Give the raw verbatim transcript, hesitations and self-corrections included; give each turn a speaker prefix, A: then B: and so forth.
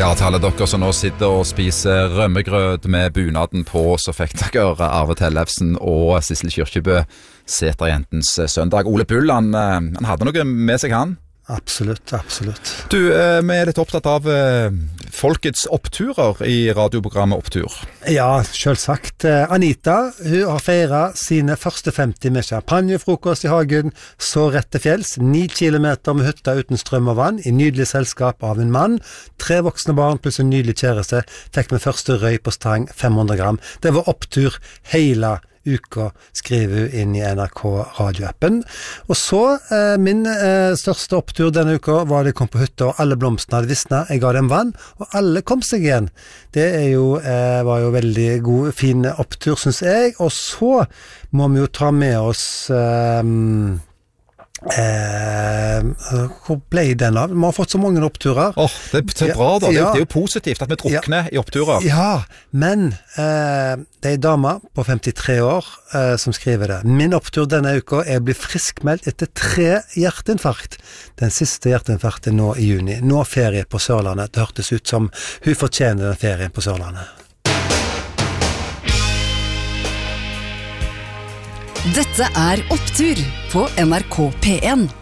A: Ja, til alle dere som nå sitter og spiser rømmegrøt med bunaden på, så fikk dere Arve Tellefsen og Sissel Kyrkjebø, Seterjentens søndag. Ole Bull, han, han hadde noe med seg, han?
B: Absolutt, absolutt.
A: Du, vi er litt opptatt av folkets oppturer i radioprogrammet Opptur.
B: Ja, selvsagt. Anita, hun har feiret sine første femti med champagnefrokost i hagen, så rett til fjells, ni kilometer med hytta uten strøm og vann, i nydelig selskap av en mann, tre voksne barn pluss en nydelig kjæreste, fikk med første røy på stang, fem hundre gram. Det var opptur hele uka, skriver hun inn i N R K radioappen. Og så, eh, min eh, største opptur denne uka var det kom på hytta, og alle blomstene hadde visnet. Jeg ga dem vann, og alle kom seg igjen. Det er jo, eh, var jo veldig god, fin opptur, synes jeg. Og så må vi jo ta med oss eh, Eh, hvor ble den av? Vi har fått så mange oppturer.
A: Åh, oh, det er bra da,
B: ja,
A: det er jo positivt at vi drukner ja, i oppturer.
B: Ja, men eh, det er en dame på femtitre år eh, som skriver det. Min opptur denne uka er å bli friskmeldt etter tre hjerteinfarkt. Den siste hjerteinfarkten nå i juni. Nå ferie på Sørlandet. Det hørtes ut som hun fortjener den ferien på Sørlandet.
C: Dette er Opptur på N R K P en.